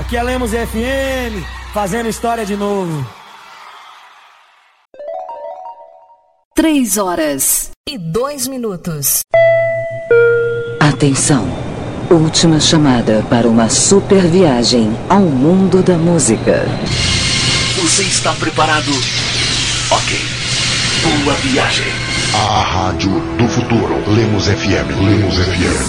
Aqui é Lemos FM, fazendo história de novo. 3h02. Atenção, última chamada para uma super viagem ao mundo da música. Você está preparado? Ok. Boa viagem. A rádio do futuro. Lemos FM. Lemos FM.